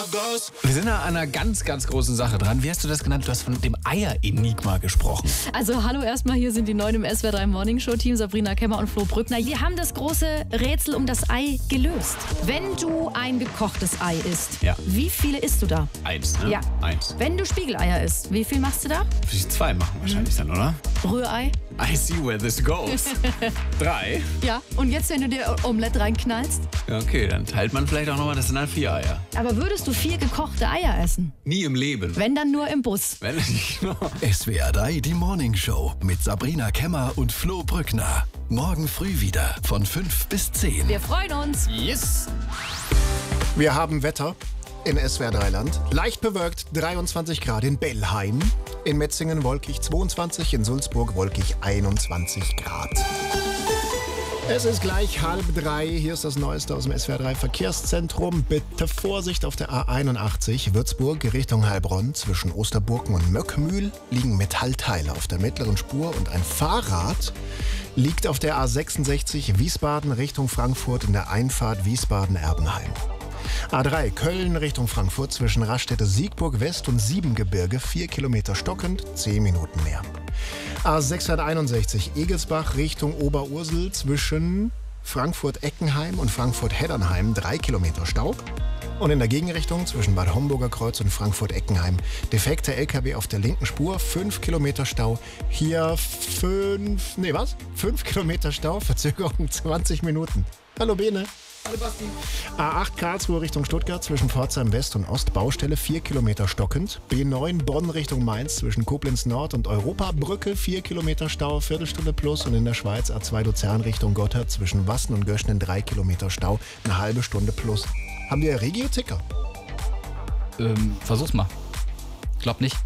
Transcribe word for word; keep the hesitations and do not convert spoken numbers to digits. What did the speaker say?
Wir sind da an einer ganz, ganz großen Sache dran. Wie hast du das genannt? Du hast von dem Eier-Enigma gesprochen. Also hallo erstmal, hier sind die Neuen im S W R drei Morning Show Team, Sabrina Kemmer und Flo Brückner. Wir haben das große Rätsel um das Ei gelöst. Wenn du ein gekochtes Ei isst, Ja. wie viele isst du da? Eins, ne? Ja. Eins. Wenn du Spiegeleier isst, wie viel machst du da? Würde ich zwei machen wahrscheinlich dann, oder? Rührei? I see where this goes. Drei? Ja. Und jetzt, wenn du dir Omelette reinknallst? Ja, okay, dann teilt man vielleicht auch nochmal, das sind dann vier Eier. Aber würdest du vier gekochte Eier essen? Nie im Leben. Wenn, dann nur im Bus. Wenn genau. S W R drei, die Morning Show mit Sabrina Kemmer und Flo Brückner. Morgen früh wieder von fünf bis zehn. Wir freuen uns. Yes. Wir haben Wetter in S W R drei Land. Leicht bewölkt, dreiundzwanzig Grad in Bellheim. In Metzingen wolkig zweiundzwanzig, in Sulzburg wolkig einundzwanzig Grad. Es ist gleich halb drei. Hier ist das Neueste aus dem S W R drei Verkehrszentrum. Bitte Vorsicht auf der A einundachtzig. Würzburg Richtung Heilbronn. Zwischen Osterburken und Möckmühl liegen Metallteile auf der mittleren Spur und ein Fahrrad liegt auf der A sechsundsechzig Wiesbaden Richtung Frankfurt in der Einfahrt Wiesbaden-Erbenheim. A drei Köln Richtung Frankfurt zwischen Raststätte Siegburg West und Siebengebirge. Vier Kilometer stockend, zehn Minuten mehr. A sechshunderteinundsechzig Egelsbach Richtung Oberursel zwischen Frankfurt-Eckenheim und Frankfurt-Heddernheim. Drei Kilometer Stau. Und in der Gegenrichtung zwischen Bad Homburger Kreuz und Frankfurt-Eckenheim defekter L K W auf der linken Spur. Fünf Kilometer Stau. Hier fünf, nee was? Fünf Kilometer Stau, Verzögerung zwanzig Minuten. Hallo Bene. Hallo Basti. A acht Karlsruhe Richtung Stuttgart zwischen Pforzheim West und Ost Baustelle vier Kilometer stockend. B neun Bonn Richtung Mainz zwischen Koblenz Nord und Europabrücke vier Kilometer Stau, Viertelstunde plus. Und in der Schweiz A zwei Luzern Richtung Gotthard zwischen Wassen und Göschnen drei Kilometer Stau, eine halbe Stunde plus. Haben wir Regio-Ticker? Ähm, versuch's mal. Glaub nicht.